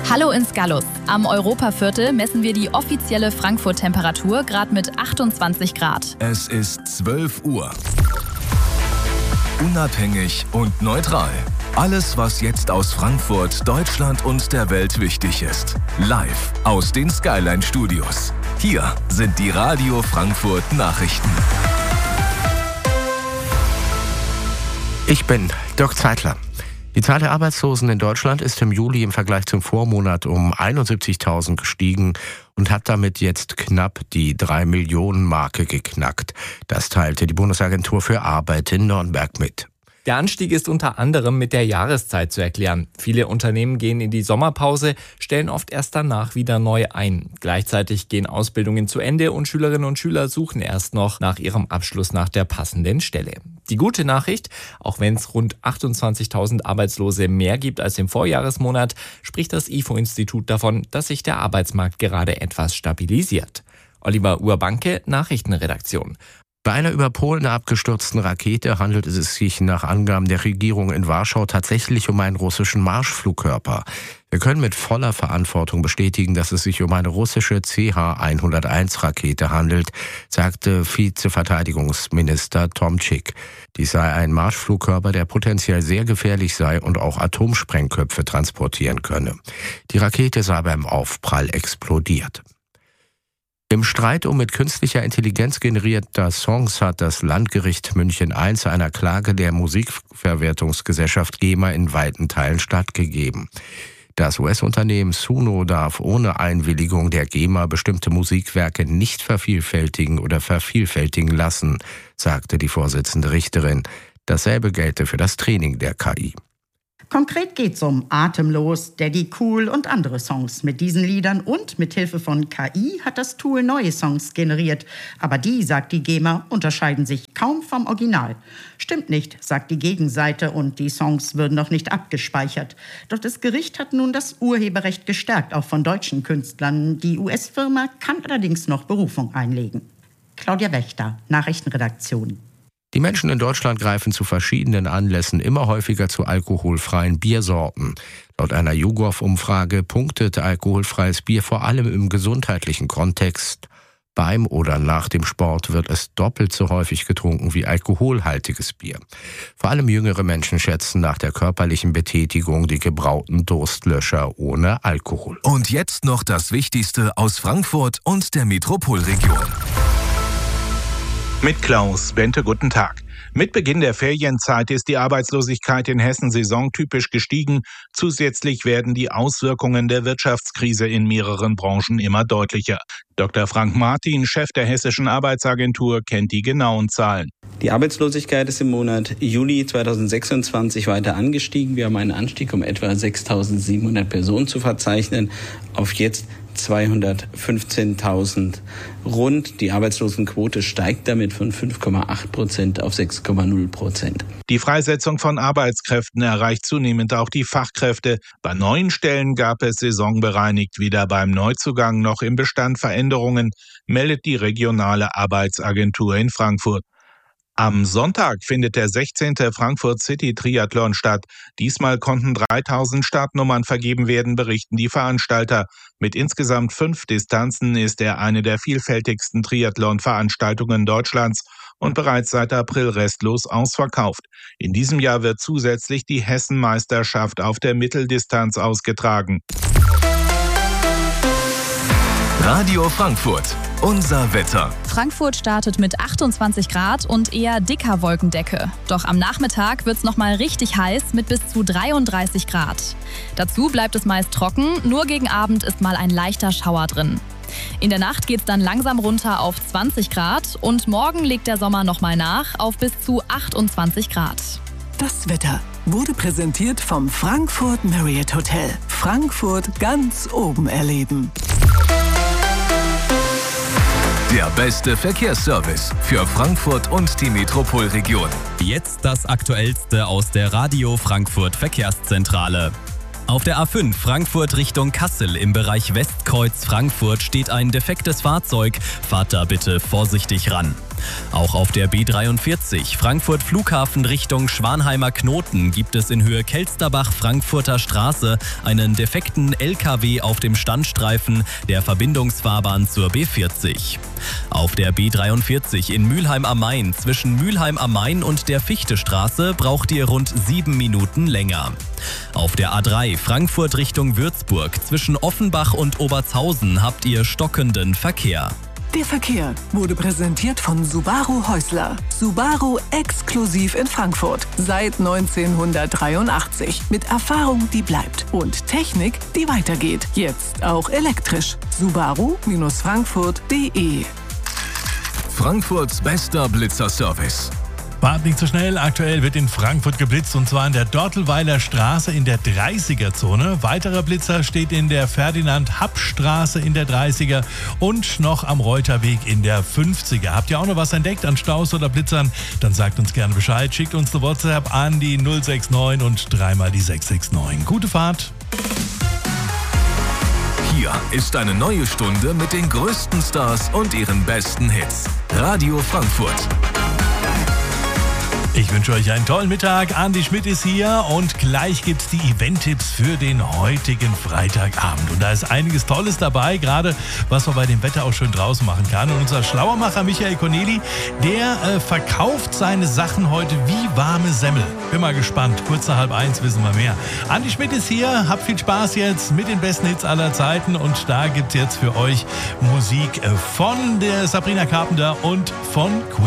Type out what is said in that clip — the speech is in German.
Hallo ins Gallus. Am Europaviertel messen wir die offizielle Frankfurt-Temperatur gerade mit 28 Grad. Es ist 12 Uhr. Unabhängig und neutral. Alles, was jetzt aus Frankfurt, Deutschland und der Welt wichtig ist. Live aus den Skyline Studios. Hier sind die Radio Frankfurt Nachrichten. Ich bin Dirk Zeitler. Die Zahl der Arbeitslosen in Deutschland ist im Juli im Vergleich zum Vormonat um 71.000 gestiegen und hat damit jetzt knapp die 3-Millionen-Marke geknackt. Das teilte die Bundesagentur für Arbeit in Nürnberg mit. Der Anstieg ist unter anderem mit der Jahreszeit zu erklären. Viele Unternehmen gehen in die Sommerpause, stellen oft erst danach wieder neu ein. Gleichzeitig gehen Ausbildungen zu Ende und Schülerinnen und Schüler suchen erst noch nach ihrem Abschluss nach der passenden Stelle. Die gute Nachricht, auch wenn es rund 28.000 Arbeitslose mehr gibt als im Vorjahresmonat, spricht das IFO-Institut davon, dass sich der Arbeitsmarkt gerade etwas stabilisiert. Oliver Urbanke, Nachrichtenredaktion. Bei einer über Polen abgestürzten Rakete handelt es sich nach Angaben der Regierung in Warschau tatsächlich um einen russischen Marschflugkörper. Wir können mit voller Verantwortung bestätigen, dass es sich um eine russische CH-101-Rakete handelt, sagte Vizeverteidigungsminister Tomczyk. Dies sei ein Marschflugkörper, der potenziell sehr gefährlich sei und auch Atomsprengköpfe transportieren könne. Die Rakete sei beim Aufprall explodiert. Im Streit um mit künstlicher Intelligenz generierter Songs hat das Landgericht München I einer Klage der Musikverwertungsgesellschaft GEMA in weiten Teilen stattgegeben. Das US-Unternehmen Suno darf ohne Einwilligung der GEMA bestimmte Musikwerke nicht vervielfältigen oder vervielfältigen lassen, sagte die Vorsitzende Richterin. Dasselbe gelte für das Training der KI. Konkret geht's um Atemlos, Daddy Cool und andere Songs. Mit diesen Liedern und mit Hilfe von KI hat das Tool neue Songs generiert. Aber die, sagt die GEMA, unterscheiden sich kaum vom Original. Stimmt nicht, sagt die Gegenseite, und die Songs würden noch nicht abgespeichert. Doch das Gericht hat nun das Urheberrecht gestärkt, auch von deutschen Künstlern. Die US-Firma kann allerdings noch Berufung einlegen. Claudia Wächter, Nachrichtenredaktion. Die Menschen in Deutschland greifen zu verschiedenen Anlässen immer häufiger zu alkoholfreien Biersorten. Laut einer YouGov-Umfrage punktet alkoholfreies Bier vor allem im gesundheitlichen Kontext. Beim oder nach dem Sport wird es doppelt so häufig getrunken wie alkoholhaltiges Bier. Vor allem jüngere Menschen schätzen nach der körperlichen Betätigung die gebrauten Durstlöscher ohne Alkohol. Und jetzt noch das Wichtigste aus Frankfurt und der Metropolregion. Mit Klaus Bente, guten Tag. Mit Beginn der Ferienzeit ist die Arbeitslosigkeit in Hessen saisontypisch gestiegen. Zusätzlich werden die Auswirkungen der Wirtschaftskrise in mehreren Branchen immer deutlicher. Dr. Frank Martin, Chef der Hessischen Arbeitsagentur, kennt die genauen Zahlen. Die Arbeitslosigkeit ist im Monat Juli 2026 weiter angestiegen. Wir haben einen Anstieg um etwa 6.700 Personen zu verzeichnen auf jetzt 215.000 rund. Die Arbeitslosenquote steigt damit von 5,8% auf 6,0%. Die Freisetzung von Arbeitskräften erreicht zunehmend auch die Fachkräfte. Bei neuen Stellen gab es saisonbereinigt weder beim Neuzugang noch im Bestand Veränderungen, meldet die regionale Arbeitsagentur in Frankfurt. Am Sonntag findet der 16. Frankfurt City Triathlon statt. Diesmal konnten 3.000 Startnummern vergeben werden, berichten die Veranstalter. Mit insgesamt 5 Distanzen ist er eine der vielfältigsten Triathlon-Veranstaltungen Deutschlands und bereits seit April restlos ausverkauft. In diesem Jahr wird zusätzlich die Hessenmeisterschaft auf der Mitteldistanz ausgetragen. Radio Frankfurt, unser Wetter. Frankfurt startet mit 28 Grad und eher dicker Wolkendecke. Doch am Nachmittag wird's nochmal richtig heiß mit bis zu 33 Grad. Dazu bleibt es meist trocken, nur gegen Abend ist mal ein leichter Schauer drin. In der Nacht geht's dann langsam runter auf 20 Grad und morgen legt der Sommer nochmal nach auf bis zu 28 Grad. Das Wetter wurde präsentiert vom Frankfurt Marriott Hotel. Frankfurt ganz oben erleben. Der beste Verkehrsservice für Frankfurt und die Metropolregion. Jetzt das Aktuellste aus der Radio Frankfurt Verkehrszentrale. Auf der A5 Frankfurt Richtung Kassel im Bereich Westkreuz Frankfurt steht ein defektes Fahrzeug. Fahrt da bitte vorsichtig ran. Auch auf der B43 Frankfurt Flughafen Richtung Schwanheimer Knoten gibt es in Höhe Kelsterbach-Frankfurter Straße einen defekten LKW auf dem Standstreifen der Verbindungsfahrbahn zur B40. Auf der B43 in Mülheim am Main zwischen Mülheim am Main und der Fichtestraße braucht ihr rund 7 Minuten länger. Auf der A3 Frankfurt Richtung Würzburg zwischen Offenbach und Obertshausen habt ihr stockenden Verkehr. Der Verkehr wurde präsentiert von Subaru Häusler. Subaru exklusiv in Frankfurt. Seit 1983. Mit Erfahrung, die bleibt. Und Technik, die weitergeht. Jetzt auch elektrisch. Subaru-Frankfurt.de. Frankfurts bester Blitzerservice. Fahrt nicht so schnell. Aktuell wird in Frankfurt geblitzt und zwar in der Dortelweiler Straße in der 30er-Zone. Weiterer Blitzer steht in der Ferdinand-Happ-Straße in der 30er und noch am Reuterweg in der 50er. Habt ihr auch noch was entdeckt an Staus oder Blitzern? Dann sagt uns gerne Bescheid. Schickt uns eine WhatsApp an die 069 und dreimal die 669. Gute Fahrt. Hier ist eine neue Stunde mit den größten Stars und ihren besten Hits. Radio Frankfurt. Ich wünsche euch einen tollen Mittag. Andi Schmidt ist hier und gleich gibt es die Event-Tipps für den heutigen Freitagabend. Und da ist einiges Tolles dabei, gerade was man bei dem Wetter auch schön draußen machen kann. Und unser Schlauermacher Michael Corneli, der verkauft seine Sachen heute wie warme Semmel. Bin mal gespannt. Kurz nach 12:30 wissen wir mehr. Andi Schmidt ist hier. Habt viel Spaß jetzt mit den besten Hits aller Zeiten. Und da gibt es jetzt für euch Musik von der Sabrina Carpenter und von Queen.